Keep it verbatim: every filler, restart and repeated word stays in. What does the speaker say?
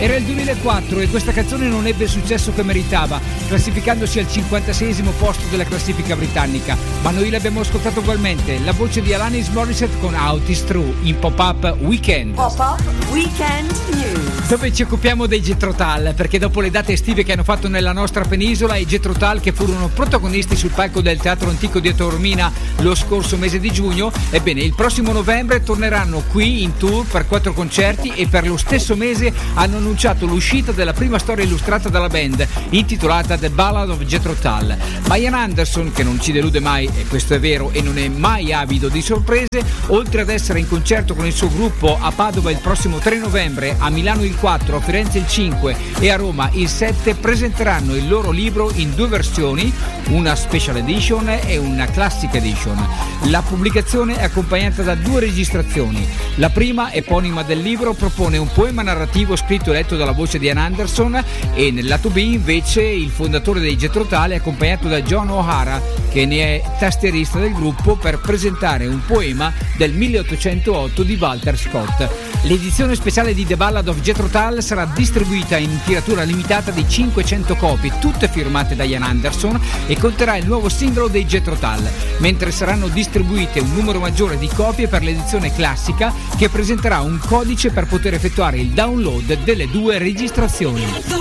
Era il duemilaquattro e questa canzone non ebbe il successo che meritava, classificandosi al cinquantaseiesimo posto della classifica britannica, ma noi l'abbiamo ascoltato ugualmente, la voce di Alanis Morissette con Out Is True in Pop-Up Weekend. Pop-Up Weekend News, dove ci occupiamo dei Jethro Tull, perché dopo le date estive che hanno fatto nella nostra penisola, i Jethro Tull, che furono protagonisti sul palco del Teatro Antico di Taormina lo scorso mese di giugno, ebbene il prossimo novembre torneranno qui in tour per quattro concerti e per lo stesso mese hanno annunciato l'uscita della prima storia illustrata dalla band, intitolata The Ballad of Jethro Tull. Ma Ian Anderson, che non ci delude mai, e questo è vero, e non è mai avido di sorprese, oltre ad essere in concerto con il suo gruppo a Padova il prossimo tre novembre, a Milano il quattro, a Firenze il cinque e a Roma il sette, presenteranno il loro libro in due versioni, una special edition e una classic edition. La pubblicazione è accompagnata da due registrazioni. La prima, eponima del libro, propone un poema narrativo scritto e letto dalla voce di Ian Anderson, e nel lato B invece il fondatore dei Jethro Tull è accompagnato da John O'Hara, che ne è tastierista del gruppo, per presentare un poema del milleottocentootto di Walter Scott. L'edizione speciale di The Ballad of Jethro Tull sarà distribuita in tiratura limitata di cinquecento copie, tutte firmate da Ian Anderson, e conterrà il nuovo singolo dei Jethro Tull, mentre saranno distribuite un numero maggiore di copie per l'edizione classica, che presenterà un codice per poter effettuare il download delle due registrazioni.